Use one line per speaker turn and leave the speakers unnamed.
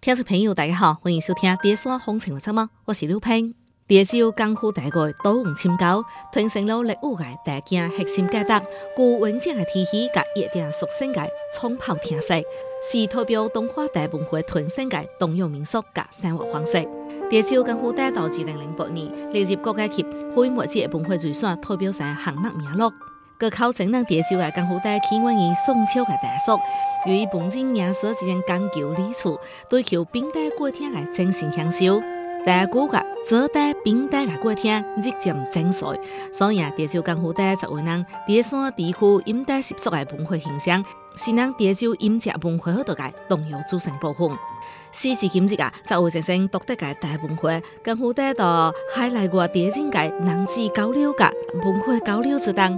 听众朋友，大家好，欢迎收听《第三风情的节目》，我是刘平。潮州江湖大国多王深交，传承了历武界大件核心价值，具完整的体系甲夜店属性界冲泡听势，是代表东华大文化传承界东洋民俗甲生活方式。潮州江湖大道2008年列入国家级非物质文化遗产代表赛项目名录。佮考证咱潮州的江湖带起源于宋朝的大蜀，由于本身营所之间讲究礼数，追求冰带过天的精神享受。大古个早带冰带的过天日渐精髓，所以潮州江湖带作为咱第三地区饮带习俗的文化形象，是咱潮州饮食文化好多个重要组成部分。时至今日作为一身独特的大文化，江湖带到海内外地境界人际交流甲文化交流之当，